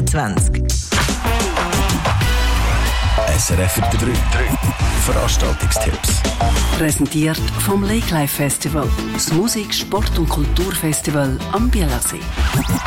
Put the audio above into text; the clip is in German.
2023. SRF 3 Veranstaltungstipps. Präsentiert vom Lake Life Festival, das Musik-, Sport- und Kulturfestival am Bielersee.